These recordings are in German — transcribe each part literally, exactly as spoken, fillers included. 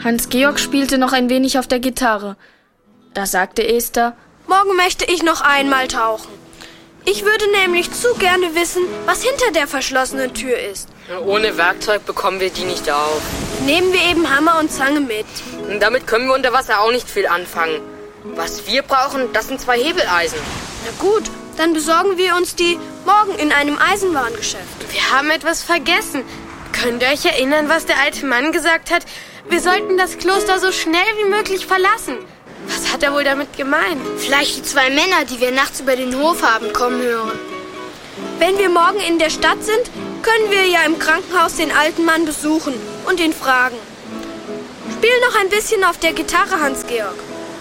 Hans-Georg spielte noch ein wenig auf der Gitarre. Da sagte Esther: Morgen möchte ich noch einmal tauchen. Ich würde nämlich zu gerne wissen, was hinter der verschlossenen Tür ist. Ohne Werkzeug bekommen wir die nicht auf. Nehmen wir eben Hammer und Zange mit. Damit können wir unter Wasser auch nicht viel anfangen. Was wir brauchen, das sind zwei Hebeleisen. Na gut, dann besorgen wir uns die morgen in einem Eisenwarengeschäft. Wir haben etwas vergessen. Könnt ihr euch erinnern, was der alte Mann gesagt hat? Wir sollten das Kloster so schnell wie möglich verlassen. Was hat er wohl damit gemeint? Vielleicht die zwei Männer, die wir nachts über den Hof haben kommen hören. Wenn wir morgen in der Stadt sind, können wir ja im Krankenhaus den alten Mann besuchen und ihn fragen. Spiel noch ein bisschen auf der Gitarre, Hans-Georg.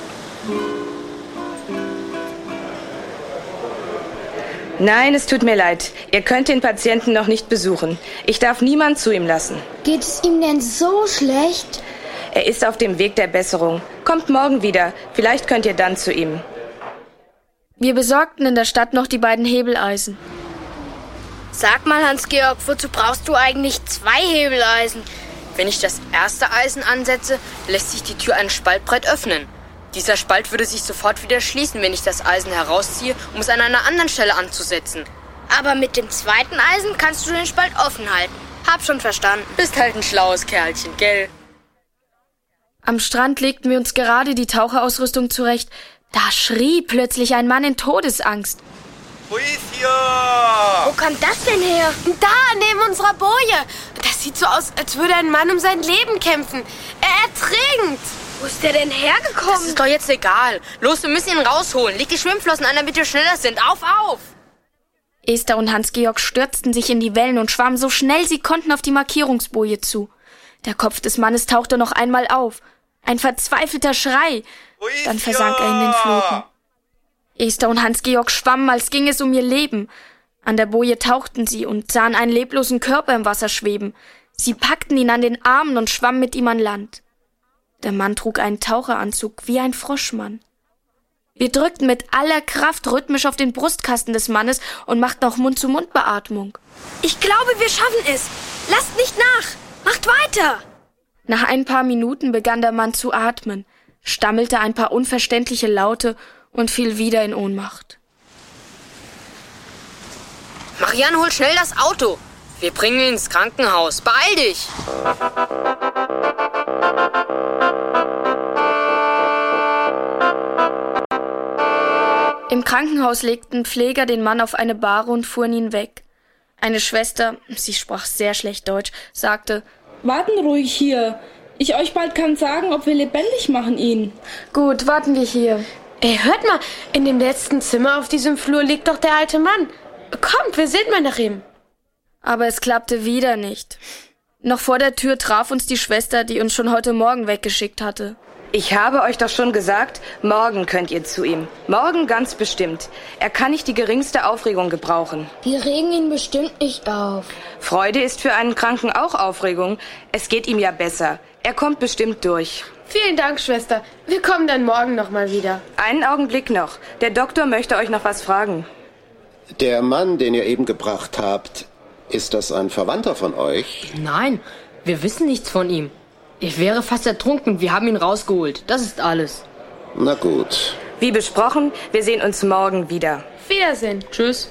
Nein, es tut mir leid. Ihr könnt den Patienten noch nicht besuchen. Ich darf niemand zu ihm lassen. Geht es ihm denn so schlecht? Er ist auf dem Weg der Besserung. Kommt morgen wieder. Vielleicht könnt ihr dann zu ihm. Wir besorgten in der Stadt noch die beiden Hebeleisen. Sag mal, Hans-Georg, wozu brauchst du eigentlich zwei Hebeleisen? Wenn ich das erste Eisen ansetze, lässt sich die Tür einen Spalt breit öffnen. Dieser Spalt würde sich sofort wieder schließen, wenn ich das Eisen herausziehe, um es an einer anderen Stelle anzusetzen. Aber mit dem zweiten Eisen kannst du den Spalt offen halten. Hab schon verstanden. Bist halt ein schlaues Kerlchen, gell? Am Strand legten wir uns gerade die Taucherausrüstung zurecht. Da schrie plötzlich ein Mann in Todesangst. Wo ist hier? Wo kommt das denn her? Da, neben unserer Boje. Das sieht so aus, als würde ein Mann um sein Leben kämpfen. Er ertrinkt. Wo ist der denn hergekommen? Das ist doch jetzt egal. Los, wir müssen ihn rausholen. Leg die Schwimmflossen an, damit wir schneller sind. Auf, auf! Esther und Hans-Georg stürzten sich in die Wellen und schwammen so schnell sie konnten auf die Markierungsboje zu. Der Kopf des Mannes tauchte noch einmal auf. Ein verzweifelter Schrei. Dann versank er in den Fluten. Esther und Hans-Georg schwammen, als ging es um ihr Leben. An der Boje tauchten sie und sahen einen leblosen Körper im Wasser schweben. Sie packten ihn an den Armen und schwammen mit ihm an Land. Der Mann trug einen Taucheranzug wie ein Froschmann. Wir drückten mit aller Kraft rhythmisch auf den Brustkasten des Mannes und machten auch Mund-zu-Mund-Beatmung. Ich glaube, wir schaffen es. Lasst nicht nach. Macht weiter. Nach ein paar Minuten begann der Mann zu atmen, stammelte ein paar unverständliche Laute und fiel wieder in Ohnmacht. Marianne, hol schnell das Auto. Wir bringen ihn ins Krankenhaus. Beeil dich! Im Krankenhaus legten Pfleger den Mann auf eine Bahre und fuhren ihn weg. Eine Schwester, sie sprach sehr schlecht Deutsch, sagte: Warten ruhig hier. Ich euch bald kann sagen, ob wir lebendig machen ihn. Gut, warten wir hier. Ey, hört mal, in dem letzten Zimmer auf diesem Flur liegt doch der alte Mann. Kommt, wir sehen mal nach ihm. Aber es klappte wieder nicht. Noch vor der Tür traf uns die Schwester, die uns schon heute Morgen weggeschickt hatte. Ich habe euch doch schon gesagt, morgen könnt ihr zu ihm. Morgen ganz bestimmt. Er kann nicht die geringste Aufregung gebrauchen. Wir regen ihn bestimmt nicht auf. Freude ist für einen Kranken auch Aufregung. Es geht ihm ja besser. Er kommt bestimmt durch. Vielen Dank, Schwester. Wir kommen dann morgen noch mal wieder. Einen Augenblick noch. Der Doktor möchte euch noch was fragen. Der Mann, den ihr eben gebracht habt, ist das ein Verwandter von euch? Nein, wir wissen nichts von ihm. Ich wäre fast ertrunken. Wir haben ihn rausgeholt. Das ist alles. Na gut. Wie besprochen, wir sehen uns morgen wieder. Wiedersehen. Tschüss.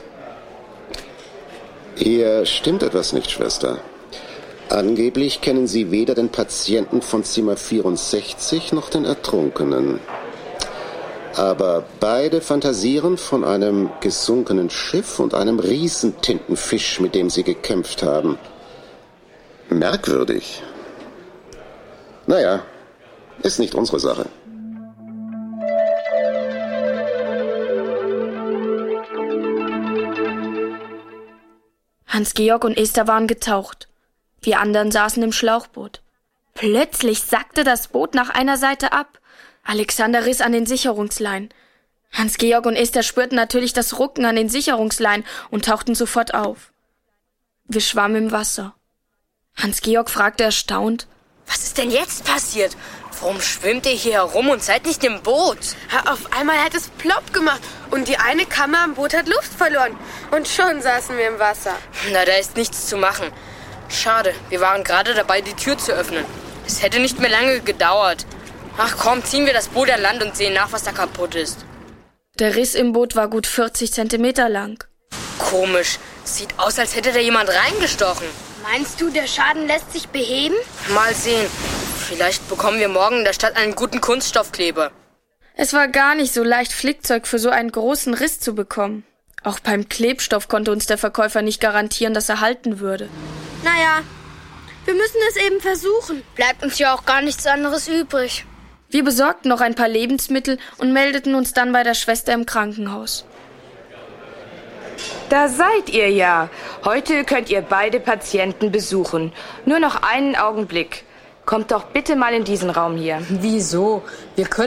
Hier stimmt etwas nicht, Schwester. Angeblich kennen Sie weder den Patienten von Zimmer vierundsechzig noch den Ertrunkenen. Aber beide fantasieren von einem gesunkenen Schiff und einem Riesentintenfisch, mit dem sie gekämpft haben. Merkwürdig. Naja, ist nicht unsere Sache. Hans-Georg und Esther waren getaucht. Wir anderen saßen im Schlauchboot. Plötzlich sackte das Boot nach einer Seite ab. Alexander riss an den Sicherungsleinen. Hans-Georg und Esther spürten natürlich das Rucken an den Sicherungsleinen und tauchten sofort auf. Wir schwammen im Wasser. Hans-Georg fragte erstaunt: Was ist denn jetzt passiert? Warum schwimmt ihr hier herum und seid nicht im Boot? Auf einmal hat es plopp gemacht und die eine Kammer am Boot hat Luft verloren. Und schon saßen wir im Wasser. Na, da ist nichts zu machen. Schade, wir waren gerade dabei, die Tür zu öffnen. Es hätte nicht mehr lange gedauert. Ach komm, ziehen wir das Boot an Land und sehen nach, was da kaputt ist. Der Riss im Boot war gut vierzig Zentimeter lang. Komisch. Sieht aus, als hätte da jemand reingestochen. Meinst du, der Schaden lässt sich beheben? Mal sehen. Vielleicht bekommen wir morgen in der Stadt einen guten Kunststoffkleber. Es war gar nicht so leicht, Flickzeug für so einen großen Riss zu bekommen. Auch beim Klebstoff konnte uns der Verkäufer nicht garantieren, dass er halten würde. Naja, wir müssen es eben versuchen. Bleibt uns ja auch gar nichts anderes übrig. Wir besorgten noch ein paar Lebensmittel und meldeten uns dann bei der Schwester im Krankenhaus. Da seid ihr ja. Heute könnt ihr beide Patienten besuchen. Nur noch einen Augenblick. Kommt doch bitte mal in diesen Raum hier. Wieso? Wir können